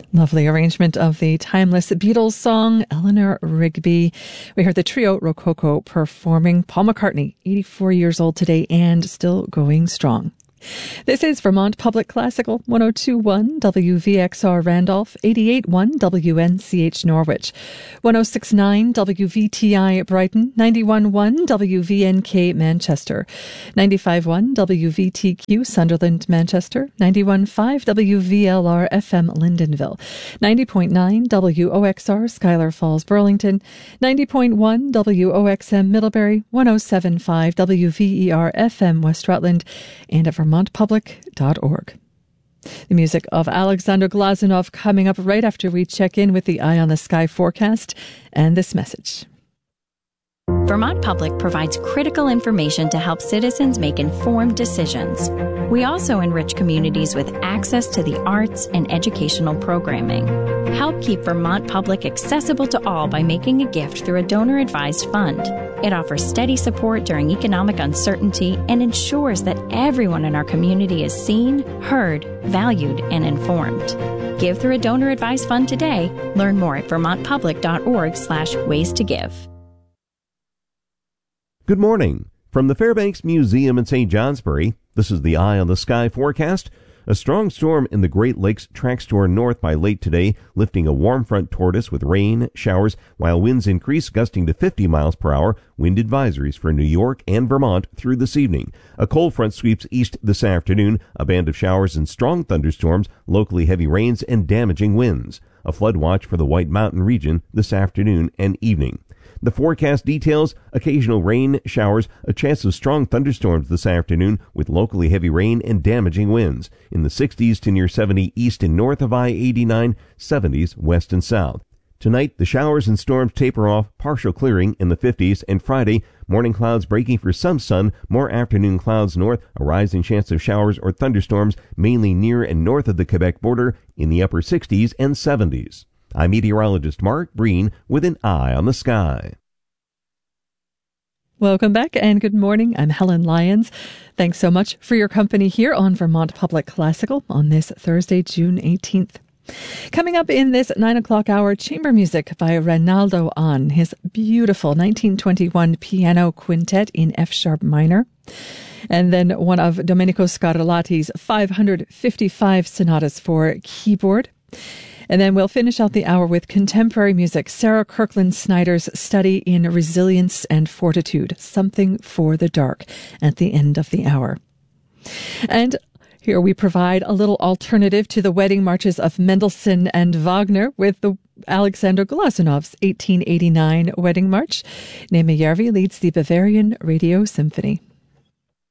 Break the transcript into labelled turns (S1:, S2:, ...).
S1: Lovely arrangement of the timeless Beatles song, Eleanor Rigby. We heard the trio Rococo performing. Paul McCartney, 84 years old today and still going strong. This is Vermont Public Classical, 102.1 WVXR Randolph, 88.1 WNCH Norwich, 106.9 WVTI Brighton, 91.1 WVNK Manchester, 95.1 WVTQ Sunderland Manchester, 91.5 WVLR FM Lyndonville, 90.9 WOXR Schuyler Falls Burlington, 90.1 WOXM Middlebury, 107.5 WVER FM West Rutland, and at vermontpublic.org. The music of Alexander Glazunov coming up right after we check in with the Eye on the Sky forecast and this message.
S2: Vermont Public provides critical information to help citizens make informed decisions. We also enrich communities with access to the arts and educational programming. Help keep Vermont Public accessible to all by making a gift through a donor-advised fund. It offers steady support during economic uncertainty and ensures that everyone in our community is seen, heard, valued, and informed. Give through a donor-advised fund today. Learn more at vermontpublic.org/ways to give.
S3: Good morning. From the Fairbanks Museum in St. Johnsbury, this is the Eye on the Sky forecast. A strong storm in the Great Lakes tracks to our north by late today, lifting a warm front toward us with rain, showers, while winds increase, gusting to 50 miles per hour. Wind advisories for New York and Vermont through this evening. A cold front sweeps east this afternoon, a band of showers and strong thunderstorms, locally heavy rains and damaging winds. A flood watch for the White Mountain region this afternoon and evening. The forecast details occasional rain, showers, a chance of strong thunderstorms this afternoon with locally heavy rain and damaging winds. In the 60s to near 70 east and north of I-89, 70s west and south. Tonight, the showers and storms taper off, partial clearing in the 50s, and Friday, morning clouds breaking for some sun, more afternoon clouds north, a rising chance of showers or thunderstorms mainly near and north of the Quebec border in the upper 60s and 70s. I'm meteorologist Mark Breen with an Eye on the Sky.
S1: Welcome back and good morning. I'm Helen Lyons. Thanks so much for your company here on Vermont Public Classical on this Thursday, June 18th. Coming up in this 9 o'clock hour, chamber music by Reynaldo Ahn, his beautiful 1921 piano quintet in F-sharp minor. And then one of Domenico Scarlatti's 555 sonatas for keyboard. And then we'll finish out the hour with contemporary music, Sarah Kirkland Snyder's study in resilience and fortitude, Something for the Dark, at the end of the hour. And here we provide a little alternative to the wedding marches of Mendelssohn and Wagner with the Alexander Glazunov's 1889 wedding march. Neeme Järvi leads the Bavarian Radio Symphony.